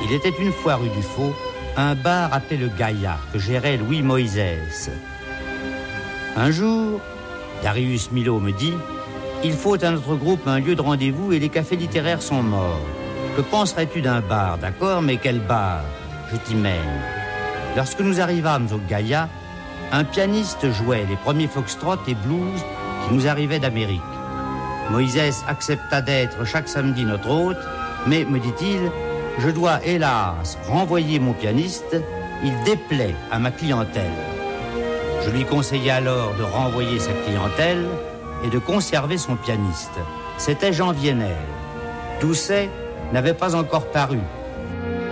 Il était une fois rue du Faux, un bar appelé le Gaïa, que gérait Louis Moïse. Un jour, Darius Milhaud me dit « Il faut à notre groupe un lieu de rendez-vous et les cafés littéraires sont morts. Que penserais-tu d'un bar, d'accord, mais quel bar? Je t'y mène. » Lorsque nous arrivâmes au Gaïa, un pianiste jouait les premiers foxtrot et blues qui nous arrivaient d'Amérique. Moïse accepta d'être chaque samedi notre hôte, mais, me dit-il, je dois hélas renvoyer mon pianiste, il déplaît à ma clientèle. Je lui conseillai alors de renvoyer sa clientèle et de conserver son pianiste. C'était Jean Vienner. Doucet n'avait pas encore paru.